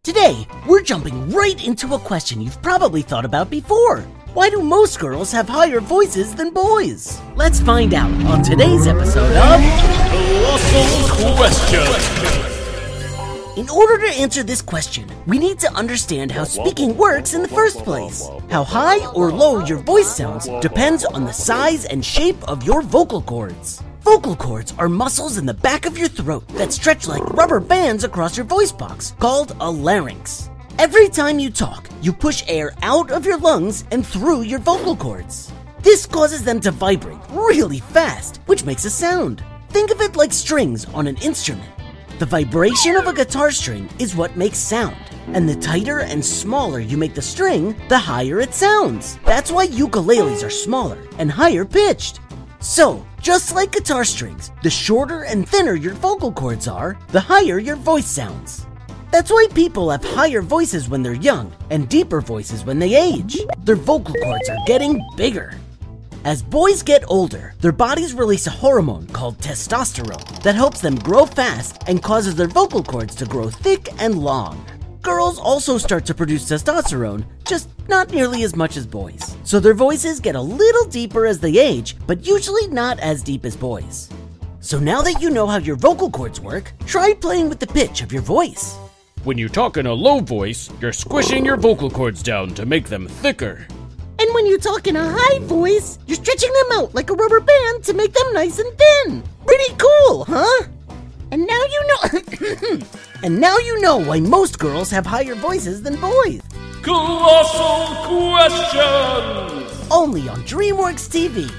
Today, we're jumping right into a question you've probably thought about before. Why do most girls have higher voices than boys? Let's find out on today's episode of Colossal Question. In order to answer this question, we need to understand how speaking works in the first place. How high or low your voice sounds depends on the size and shape of your vocal cords. Vocal cords are muscles in the back of your throat that stretch like rubber bands across your voice box, called a larynx. Every time you talk, you push air out of your lungs and through your vocal cords. This causes them to vibrate really fast, which makes a sound. Think of it like strings on an instrument. The vibration of a guitar string is what makes sound, and the tighter and smaller you make the string, the higher it sounds. That's why ukuleles are smaller and higher pitched. So, just like guitar strings, the shorter and thinner your vocal cords are, the higher your voice sounds. That's why people have higher voices when they're young and deeper voices when they age. Their vocal cords are getting bigger. As boys get older, their bodies release a hormone called testosterone that helps them grow fast and causes their vocal cords to grow thick and long. Girls also start to produce testosterone, just not nearly as much as boys. So their voices get a little deeper as they age, but usually not as deep as boys. So now that you know how your vocal cords work, try playing with the pitch of your voice. When you talk in a low voice, you're squishing your vocal cords down to make them thicker. And when you talk in a high voice, you're stretching them out like a rubber band to make them nice and thin. Pretty cool, huh? And now you know And now you know why most girls have higher voices than boys. Colossal Questions! Only on DreamWorks TV.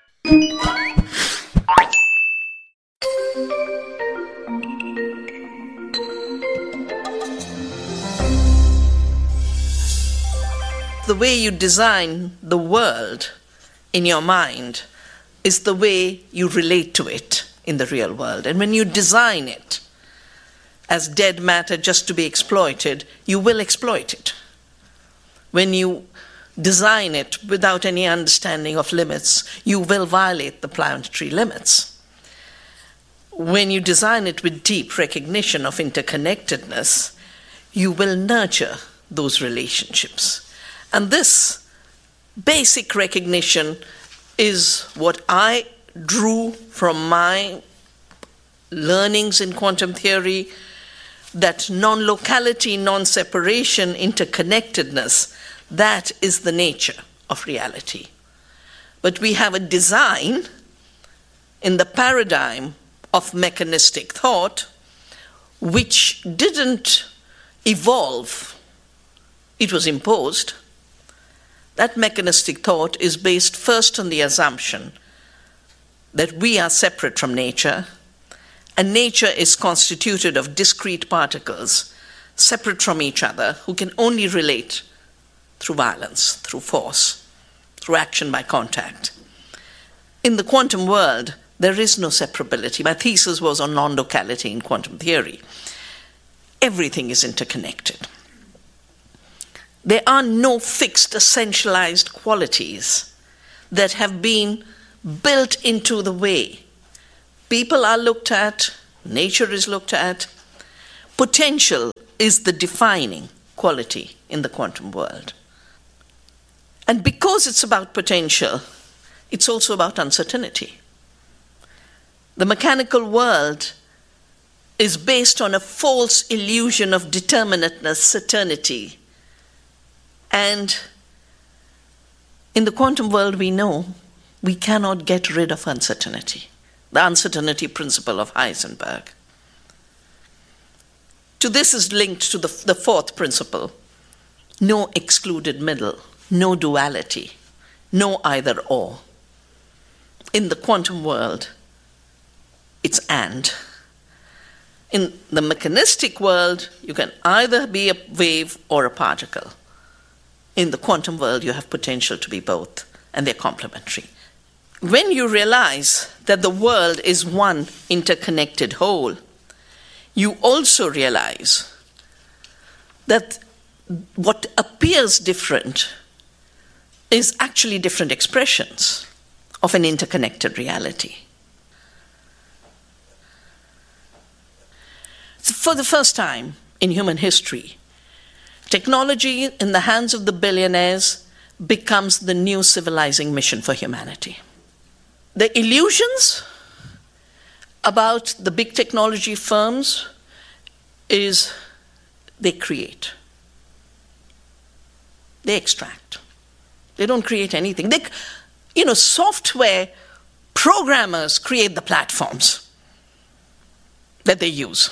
The way you design the world in your mind is the way you relate to it in the real world. And when you design it as dead matter just to be exploited, you will exploit it. When you design it without any understanding of limits, you will violate the planetary limits. When you design it with deep recognition of interconnectedness, you will nurture those relationships. And this basic recognition is what I drew from my learnings in quantum theory, that non-locality, non-separation, interconnectedness, that is the nature of reality. But we have a design in the paradigm of mechanistic thought which didn't evolve, it was imposed. That mechanistic thought is based first on the assumption that we are separate from nature, and nature is constituted of discrete particles separate from each other who can only relate through violence, through force, through action by contact. In the quantum world, there is no separability. My thesis was on non-locality in quantum theory. Everything is interconnected. There are no fixed, essentialized qualities that have been built into the way people are looked at, nature is looked at. Potential is the defining quality in the quantum world. And because it's about potential, it's also about uncertainty. The mechanical world is based on a false illusion of determinateness, certainty. And in the quantum world, we know we cannot get rid of uncertainty, the uncertainty principle of Heisenberg. To this is linked to the fourth principle: no excluded middle, no duality, no either or. In the quantum world, it's and. In the mechanistic world, you can either be a wave or a particle. In the quantum world, you have potential to be both, and they're complementary. When you realize that the world is one interconnected whole, you also realize that what appears different is actually different expressions of an interconnected reality. For the first time in human history, Technology in the hands of the billionaires becomes the new civilizing mission for humanity. The illusions about the big technology firms is they create. They extract. They don't create anything. Software programmers create the platforms that they use.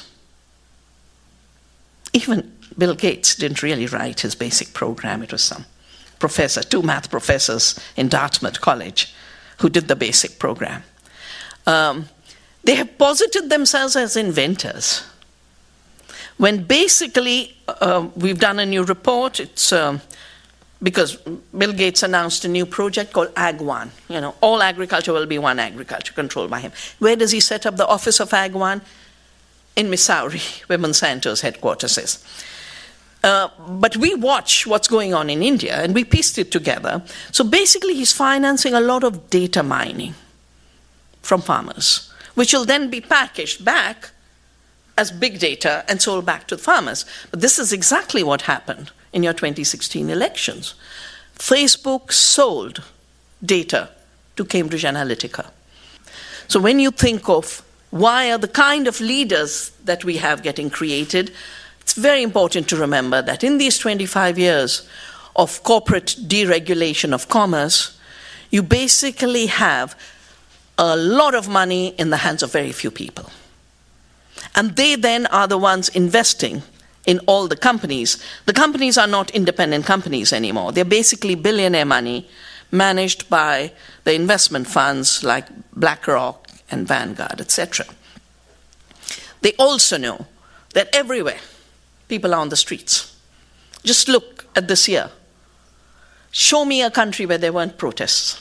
Even Bill Gates didn't really write his basic program. It was some professor, 2 math professors in Dartmouth College who did the basic program. They have posited themselves as inventors. When basically, we've done a new report, it's because Bill Gates announced a new project called Ag1. All agriculture will be one agriculture controlled by him. Where does he set up the office of Ag1? In Missouri, where Monsanto's headquarters is. But we watch what's going on in India, and we pieced it together. So basically, he's financing a lot of data mining from farmers, which will then be packaged back as big data and sold back to the farmers. But this is exactly what happened in your 2016 elections. Facebook sold data to Cambridge Analytica. So when you think of why are the kind of leaders that we have getting created, it's very important to remember that in these 25 years of corporate deregulation of commerce, you basically have a lot of money in the hands of very few people. And they then are the ones investing in all the companies. The companies are not independent companies anymore. They're basically billionaire money managed by the investment funds like BlackRock and Vanguard, etc. They also know that everywhere people are on the streets. Just look at this year. Show me a country where there weren't protests.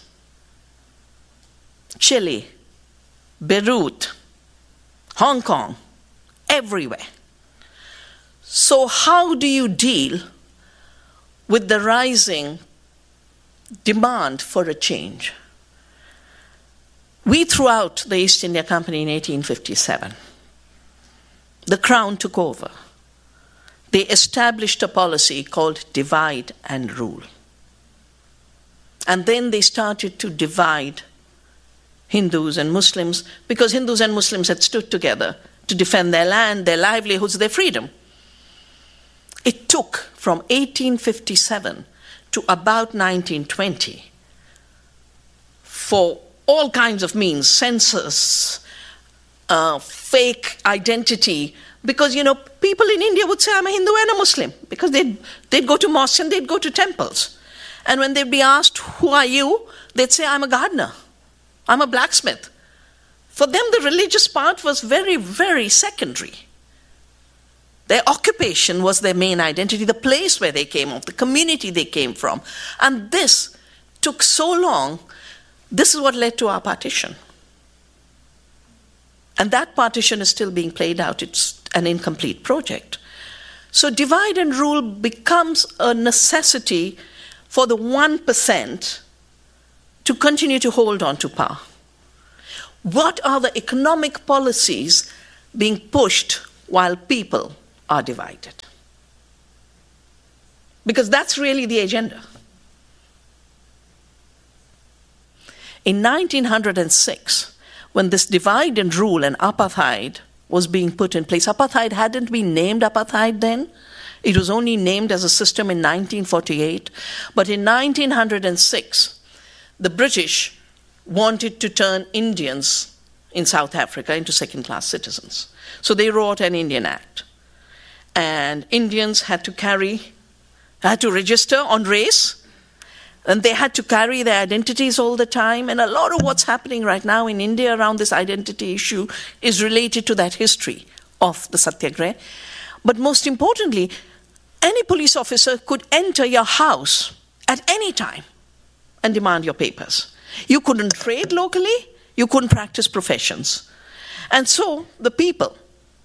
Chile, Beirut, Hong Kong, everywhere. So how do you deal with the rising demand for a change? We threw out the East India Company in 1857. The Crown took over. They established a policy called divide and rule. And then they started to divide Hindus and Muslims, because Hindus and Muslims had stood together to defend their land, their livelihoods, their freedom. It took from 1857 to about 1920 for all kinds of means, census, fake identity, because, people in India would say, I'm a Hindu and a Muslim, because they'd go to mosques and they'd go to temples. And when they'd be asked, who are you? They'd say, I'm a gardener. I'm a blacksmith. For them, the religious part was very, very secondary. Their occupation was their main identity, the place where they came from, the community they came from. And this took so long. This is what led to our partition. And that partition is still being played out. It's an incomplete project. So divide and rule becomes a necessity for the 1% to continue to hold on to power. What are the economic policies being pushed while people are divided? Because that's really the agenda. In 1906, when this divide and rule and apartheid was being put in place, apartheid hadn't been named apartheid then. It was only named as a system in 1948. But in 1906, the British wanted to turn Indians in South Africa into second-class citizens. So they wrote an Indian Act. And Indians had to register on race, and they had to carry their identities all the time. And a lot of what's happening right now in India around this identity issue is related to that history of the Satyagraha. But most importantly, any police officer could enter your house at any time and demand your papers. You couldn't trade locally, you couldn't practice professions. And so the people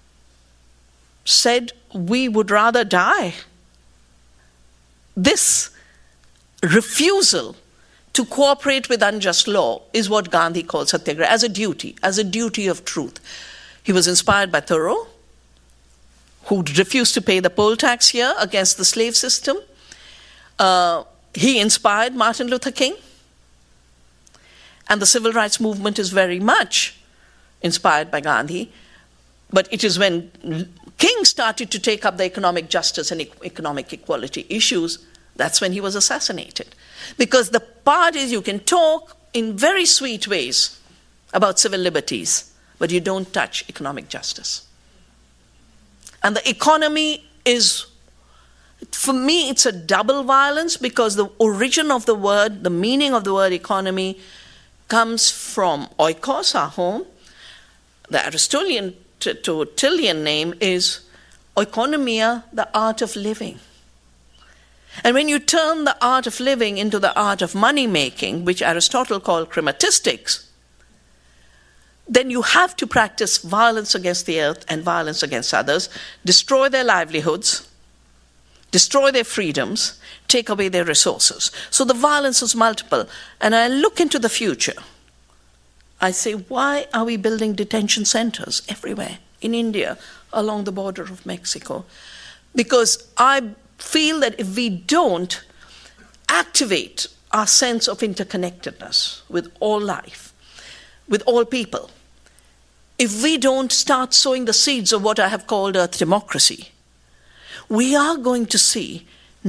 said, we would rather die. This refusal to cooperate with unjust law is what Gandhi called Satyagraha, as a duty of truth. He was inspired by Thoreau, who refused to pay the poll tax here against the slave system. He inspired Martin Luther King. And the civil rights movement is very much inspired by Gandhi. But it is when King started to take up the economic justice and economic equality issues, that's when he was assassinated. Because the part is, you can talk in very sweet ways about civil liberties, but you don't touch economic justice. And the economy is, for me, it's a double violence, because the origin of the word, the meaning of the word economy, comes from oikos, our home. The Aristotelian name is oikonomia, the art of living. And when you turn the art of living into the art of money-making, which Aristotle called chrematistics, then you have to practice violence against the earth and violence against others, destroy their livelihoods, destroy their freedoms, take away their resources. So the violence is multiple. And I look into the future. I say, why are we building detention centers everywhere? In India, along the border of Mexico. Because I feel that if we don't activate our sense of interconnectedness with all life, with all people, if we don't start sowing the seeds of what I have called earth democracy, we are going to see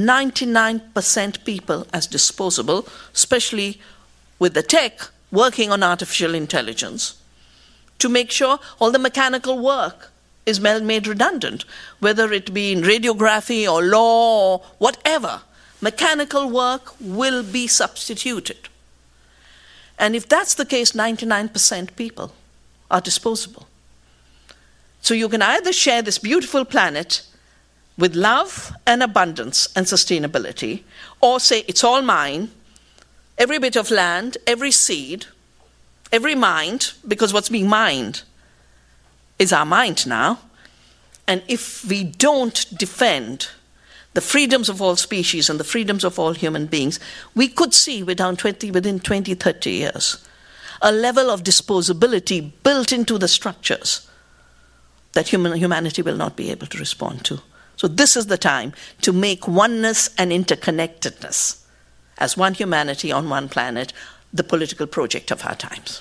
99% people as disposable, especially with the tech working on artificial intelligence, to make sure all the mechanical work is made redundant, whether it be in radiography or law or whatever. Mechanical work will be substituted. And if that's the case, 99% people are disposable. So you can either share this beautiful planet with love and abundance and sustainability, or say it's all mine, every bit of land, every seed, every mind, because what's being mined is our mind now. And if we don't defend the freedoms of all species and the freedoms of all human beings, we could see within 20, 30 years, a level of disposability built into the structures that humanity will not be able to respond to. So this is the time to make oneness and interconnectedness as one humanity on one planet the political project of our times.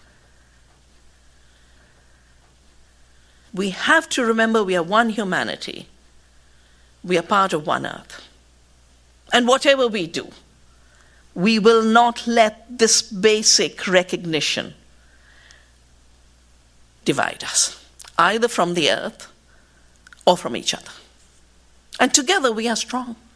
We have to remember we are one humanity. We are part of one earth. And whatever we do, we will not let this basic recognition divide us, either from the earth or from each other. And together we are strong.